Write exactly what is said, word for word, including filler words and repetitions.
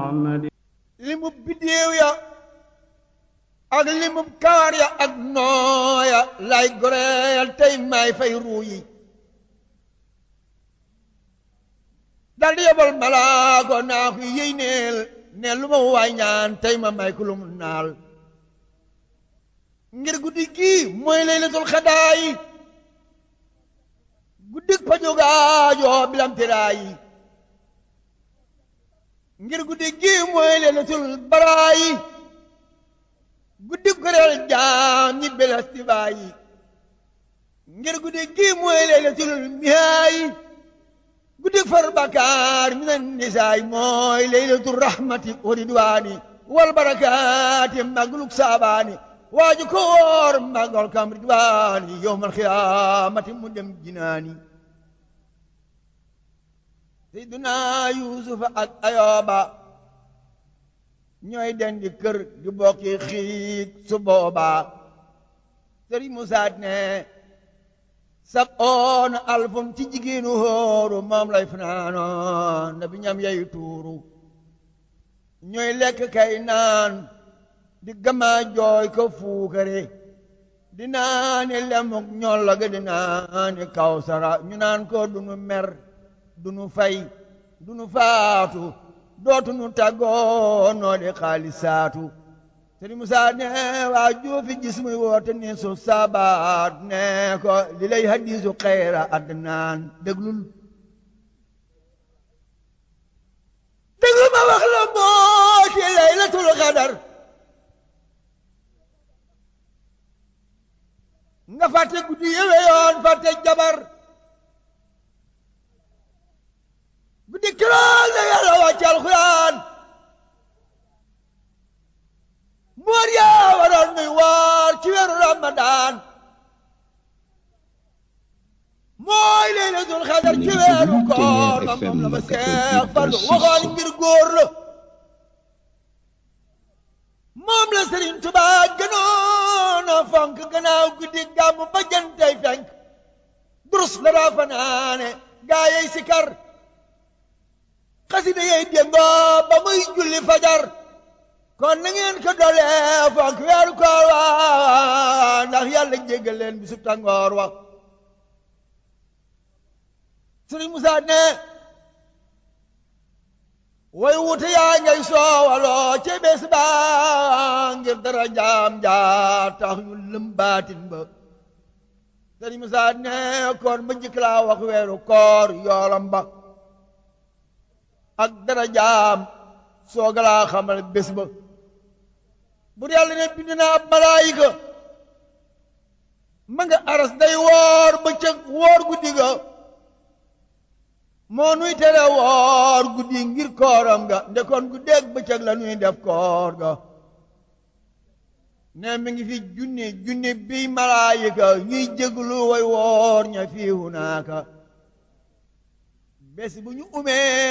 Muhammad limub bidéew ya ak limub kaar ya ak nooya lay goreel tey may fay ruu yi dal di yebal malaako naa ko yéy neel ne lu ma waay ñaan tey ma may ko lu mu naal ngir guddi gii mooy laylatul xadaayi guddik pajogaajoo bilam tiraayi ngir guddi gii mooy laylatul baraayi guddik goreel jaam ñi belastivaayi ngir guddi gii mooy laylatul mihaayi guddik far bakaar minan nisaay mooy laylatul rahmati wa ridwaani wal barakaati magluk saabaani waaju ko woor magal kam ridwaani yowmal xiyaamati mu dem jinaani seyduna yuusufa ak ayooba ñooy den di kër di bokki xiig su booba sëriñ Musaa ne sab oon alfum ci jigéenu hóoru moom lay fanaanoon na bi ñam yeyu tuuru ñooy lekk kay naan di gama jooy ko fuukare di naani lemuk ñollaga di naani kawsara ñu naan ko dunu mer dunu fay dunu faatu dootu nu tàggoo noo di xaalisaatu Sëriñ Musaa ne waa juufi gis muy woote ni su sabaat ne ko li lay hadiisu xayra adnaan déglul déglu ma wax la moo ci laylatul qadar nga fàtte guddi yëwe yoon fàtte jabar guddi kirool na yàlla wàcce alxuraan moor yaa waroon nuy waar ci weeru ramadaan mooy laylatul xadar ci weeru koor ma moom la ma seex Fallu waxoon ngir góor la moom la Sëriñ Tuubaa gënoon a fonk gannaaw guddi gàmmu ba jantay fenk durus la daa fanaane gaa yey sikar xasida yey déngoo ba muy julli fajar kon na ngeen ko dolee fonk weeru koor wa ndax yàlla jéggal leen bisu tàngoor wa Sëriñ Musaa ne way wute yaa ngay soowaloo ci bés ba ngir dara jaam jaa tax ñu lëmbaatin ba Sëriñ Musaa ne kon ma jëkk laa wax weeru koor yoolam ba ak dara jaam sooga laa xamal bés ba bur yàlla ne bind na ab malaayika ma nga aras day woor bëccëg woor guddi ga moo nuy tere woor guddi ngir kooram ga ndekoon guddeeg bëccëg la nuy def koor ga ne mi ngi fi junni junni bi malaayika ñuy jéglu way woor ña fii hunaaka bés bu ñu umee